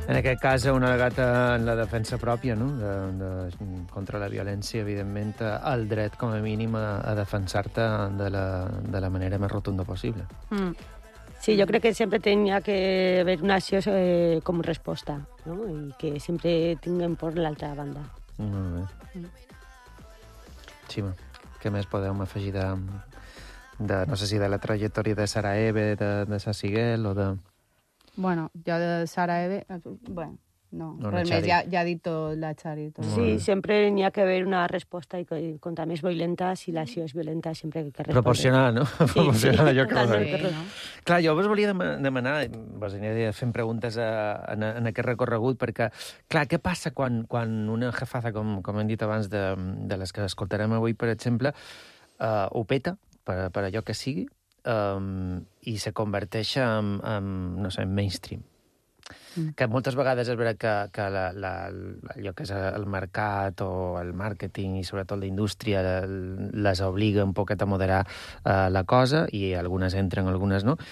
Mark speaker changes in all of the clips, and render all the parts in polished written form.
Speaker 1: En aquest cas, un al·legat en la defensa pròpia, no? Contra la violència, evidentment, el dret, com a mínim, a defensar-te de la manera més rotunda possible.
Speaker 2: Sí, yo creo que siempre tenía que haber una acción como respuesta, ¿no? Y que siempre tengan por la otra banda.
Speaker 1: Molt bé. Xima, què més podeu afegir no sé si de la trajectòria de Sarajevo, de Sasiguel o de...
Speaker 3: Bueno, jo de Sarajevo... Bueno, no res
Speaker 1: Chari.
Speaker 3: més, ja ha dit tot la Chari. Tot.
Speaker 2: Sí, siempre tenía que haver una respuesta y contra més violenta, si l'acció és violenta, sempre hay que respondre.
Speaker 1: Proporcional, no?
Speaker 2: Sí,
Speaker 1: Proporcional a allò que
Speaker 2: totalment.
Speaker 1: vol.
Speaker 3: no?
Speaker 1: Clar, jo vos volia demanar, vos aniré fent preguntes en aquest recorregut, perquè, clar, què passa quan una jefaza, com hem dit abans, de les que escoltarem avui, per exemple, ho peta, per allò que sigui, i se converteix en no sé, en mainstream. Que moltes vegades és veritat que allò que és el mercat o el màrqueting i sobretot la indústria les obliga un poquet a moderar la cosa i algunes entren, algunes no,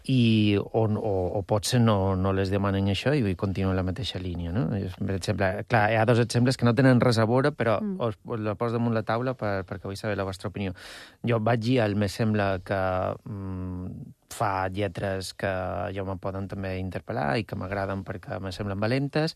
Speaker 1: o potser no les demanen això i continuen la mateixa línia, no? Per exemple, clar, hi ha dos exemples que no tenen res a veure, però us la poso damunt la taula perquè vull saber la vostra opinió. Jo vaig dir, me sembla que fa lletres que jo me poden també interpel·lar i que m'agraden perquè me semblen valentes,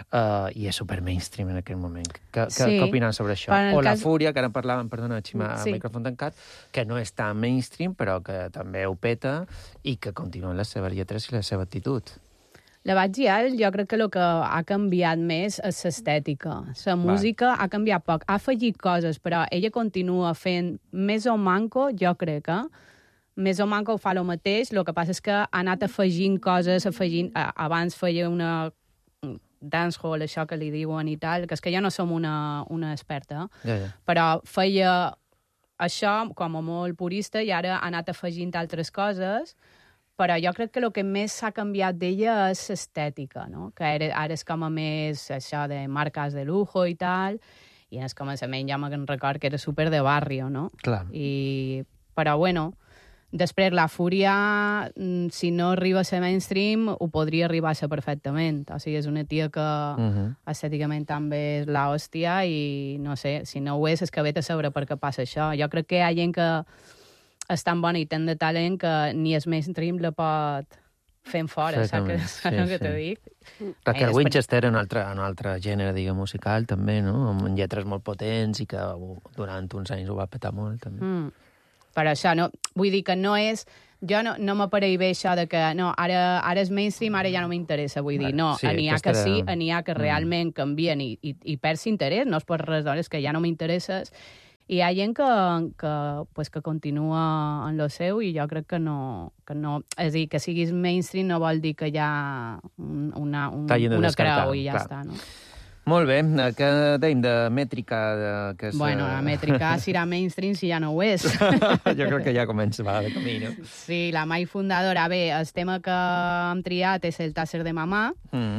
Speaker 1: i és super mainstream en aquell moment. Què opinen sobre això? O la Fúria, que ara parlàvem, perdona, Xima, a micròfon tancat, que no és tan mainstream, però que també ho peta i que continuen les seves lletres i la seva actitud.
Speaker 3: La vaig dir, jo crec que el que ha canviat més és l'estètica. La música ha canviat poc. Ha afegit coses, però ella continua fent més o manco, jo crec, més o manco ho fa el mateix, el que passa és que ha anat afegint coses, abans feia una dancehall, això que li diuen i tal, que és que jo no som una experta, però feia això com a molt purista i ara ha anat afegint altres coses, però jo crec que el que més s'ha canviat d'ella és l'estètica, no? Que ara és com a més això de marques de lujo i tal, i en el començament ja me'n record que era super de barrio, no?
Speaker 1: Clar.
Speaker 3: Però bueno, després la Fúria, si no arriba a ser mainstream, ho podria arribar a ser perfectament. O sigui, és una tia que estèticament també és l'hòstia i, no sé, si no ho és que vet a saber per què passa això. Jo crec que hi ha gent que és tan bona i tant de talent que ni el mainstream la pot fer fora, saps què te dic?
Speaker 1: Raquel Winchester era un altre gènere, diguem, musical, també, no? Amb lletres molt potents i que durant uns anys ho va petar molt, també.
Speaker 3: Per això, no, vull dir que no és... Jo no m'apareix bé això de que no, ara és mainstream, ara ja no m'interessa, vull dir, no, n'hi ha que sí, n'hi ha que realment canvien i perds interès, no és per res, és que ja no m'interesses. I hi ha gent que continua en lo seu i jo crec que no... És a dir, que siguis mainstream no vol dir que hi ha una creu i ja està, no?
Speaker 1: Molt bé, què dèiem de Mètrica?
Speaker 3: Bueno, la Mètrica serà mainstream si ja no ho és.
Speaker 1: Jo crec que ja comença de camí, no?
Speaker 3: Sí, la mai fundadora. Bé, el tema que hem triat és el Tàsser de Mamà.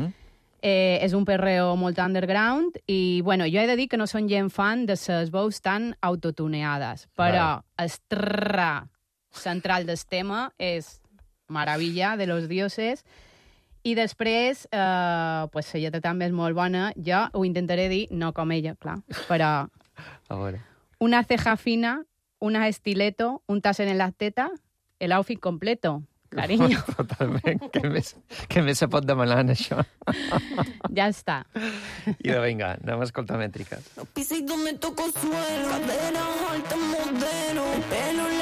Speaker 3: És un perreo molt underground i, bueno, jo he de dir que no són gent fan de les veus tan autotuneades, però el trrr central del tema és Maravilla de los dioses. I després, pues, la lletra també és molt bona. Jo ho intentaré dir, no com ella, clar, però...
Speaker 1: A veure.
Speaker 3: Una ceja fina, una estileto, un taser en las tetas, el outfit completo, cariño.
Speaker 1: Totalment. Què més se pot demanar en això?
Speaker 3: Ja està.
Speaker 1: I vinga, anem a escoltar Mètrica.
Speaker 4: Pisa y donde toco suelo, cadera alta modelo, el pelo